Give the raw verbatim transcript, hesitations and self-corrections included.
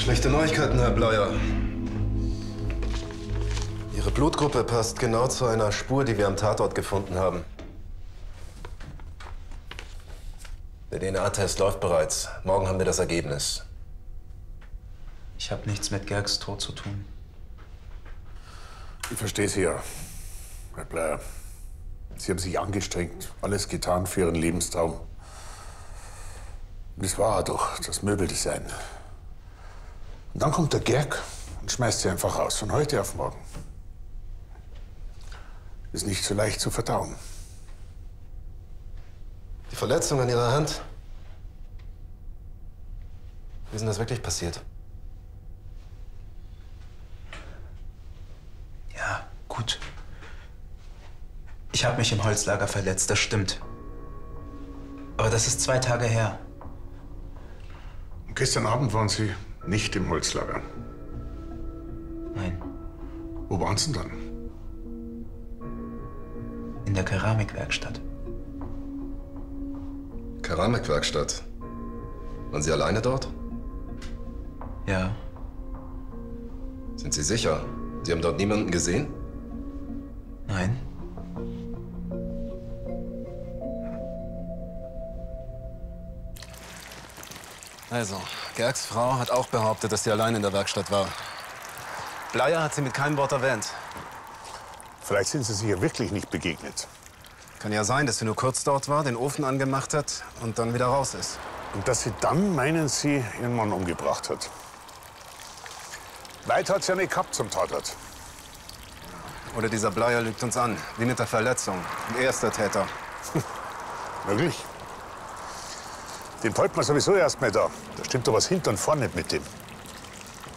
Schlechte Neuigkeiten, Herr Bleier. Ihre Blutgruppe passt genau zu einer Spur, die wir am Tatort gefunden haben. Der D N A-Test läuft bereits. Morgen haben wir das Ergebnis. Ich habe nichts mit Gergs Tod zu tun. Ich verstehe Sie ja, Herr Bleier. Sie haben sich angestrengt, alles getan für Ihren Lebenstraum. Und das war doch das Möbeldesign. Und dann kommt der Gerg und schmeißt Sie einfach raus, von heute auf morgen. Ist nicht so leicht zu verdauen. Die Verletzung an Ihrer Hand? Wie ist denn das wirklich passiert? Ja, gut. Ich habe mich im Holzlager verletzt, das stimmt. Aber das ist zwei Tage her. Und gestern Abend waren Sie nicht im Holzlager. Nein, Wo waren Sie dann? in der Keramikwerkstatt. Keramikwerkstatt. Waren Sie alleine dort? Ja, Sind Sie sicher? Sie haben dort niemanden gesehen? nein. Also, Gergs Frau hat auch behauptet, dass sie allein in der Werkstatt war. Bleier hat sie mit keinem Wort erwähnt. Vielleicht sind Sie sich ja wirklich nicht begegnet. Kann ja sein, dass sie nur kurz dort war, den Ofen angemacht hat und dann wieder raus ist. Und dass sie dann, meinen Sie, Ihren Mann umgebracht hat. Weit hat sie ja nicht gehabt zum Tatort. Oder dieser Bleier lügt uns an, wie mit der Verletzung. Und er ist der Täter. Möglich. Den folgt man sowieso erst mal da. Da stimmt doch was hinten und vorne nicht mit dem.